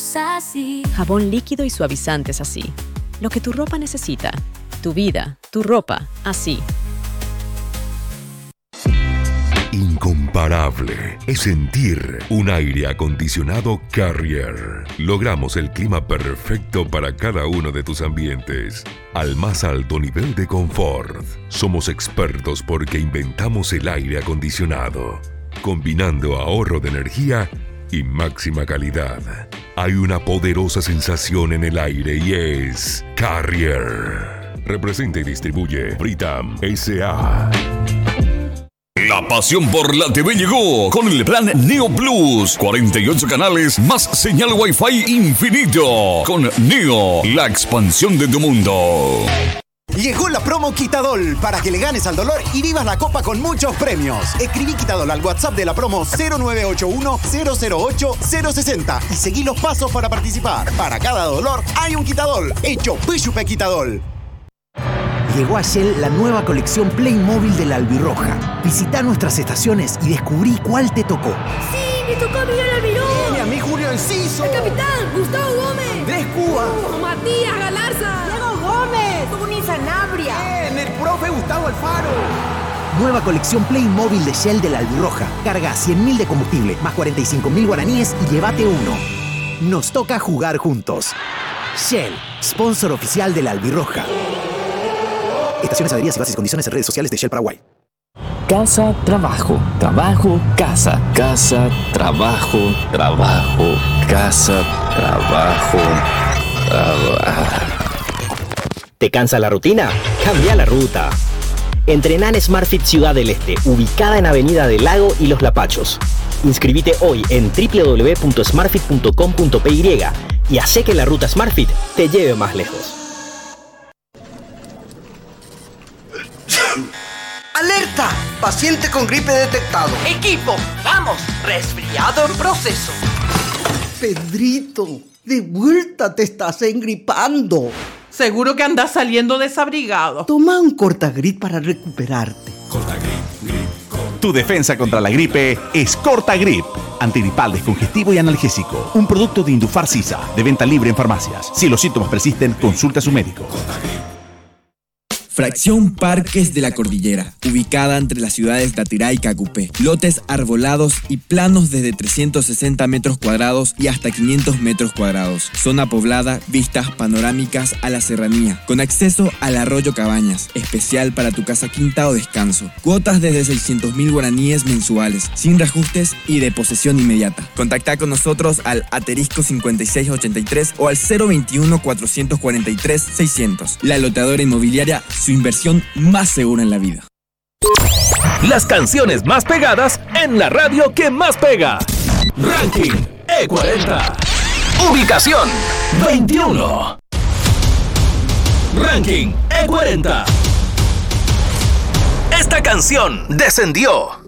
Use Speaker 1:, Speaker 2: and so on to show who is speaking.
Speaker 1: somos así.
Speaker 2: Jabón líquido y suavizantes así. Lo que tu ropa necesita. Tu vida, tu ropa, así.
Speaker 3: Incomparable es sentir un aire acondicionado Carrier. Logramos el clima perfecto para cada uno de tus ambientes, al más alto nivel de confort. Somos expertos porque inventamos el aire acondicionado, combinando ahorro de energía y máxima calidad. Hay una poderosa sensación en el aire y es Carrier. Representa y distribuye Britam S.A.
Speaker 4: La pasión por la TV llegó con el plan Neo Plus. 48 canales más señal Wi-Fi infinito. Con Neo, la expansión de tu mundo.
Speaker 5: Llegó la promo Quitadol para que le ganes al dolor y vivas la copa con muchos premios. Escribí Quitadol al WhatsApp de la promo 0981-008-060 y seguí los pasos para participar. Para cada dolor hay un Quitadol. Hecho Pishupe Quitadol.
Speaker 6: Llegó a Shell la nueva colección Playmobil de la Albirroja. Visita nuestras estaciones y descubrí cuál te tocó.
Speaker 7: ¡Sí! ¡Me tocó Miguel Almirón!
Speaker 8: ¡Mi amigo Julio Enciso!
Speaker 7: ¡El capitán! ¡Gustavo Gómez!
Speaker 8: ¡Andrés Cuba!
Speaker 7: ¡Matías Galarza!
Speaker 9: ¡Diego Gómez! ¡Tony Sanabria!
Speaker 8: ¡El profe Gustavo Alfaro!
Speaker 6: Nueva colección Playmobil de Shell de la Albirroja. Carga 100.000 de combustible, más 45.000 guaraníes y llévate uno. Nos toca jugar juntos. Shell, sponsor oficial de la Albirroja. Estaciones, adheridas y bases y condiciones en redes sociales de Shell Paraguay.
Speaker 10: Casa, trabajo, trabajo, casa. Casa, trabajo, trabajo, casa, trabajo, trabajo.
Speaker 11: ¿Te cansa la rutina? Cambia la ruta. Entrená en SmartFit Ciudad del Este, ubicada en Avenida del Lago y Los Lapachos. Inscribite hoy en www.smartfit.com.py y hace que la ruta SmartFit te lleve más lejos.
Speaker 8: ¡Alerta! Paciente con gripe detectado.
Speaker 12: Equipo, vamos, resfriado en proceso.
Speaker 8: Pedrito, de vuelta te estás engripando.
Speaker 12: Seguro que andas saliendo desabrigado.
Speaker 8: Toma un Cortagrip para recuperarte.
Speaker 13: Tu defensa contra la gripe es Cortagrip. Antigripal, descongestivo y analgésico. Un producto de Indufar Sisa, de venta libre en farmacias. Si los síntomas persisten, consulta a su médico.
Speaker 14: Fracción Parques de la Cordillera, ubicada entre las ciudades de Atirá y Cacupé. Lotes arbolados y planos desde 360 metros cuadrados y hasta 500 metros cuadrados. Zona poblada, vistas panorámicas a la serranía, con acceso al arroyo Cabañas, especial para tu casa quinta o descanso. Cuotas desde 600.000 guaraníes mensuales, sin reajustes y de posesión inmediata. Contacta con nosotros al asterisco 5683 o al 021 443 600. La loteadora inmobiliaria, su inversión más segura en la vida.
Speaker 15: Las canciones más pegadas en la radio que más pega. Ranking E40. Ubicación 21. Ranking E40. Esta canción descendió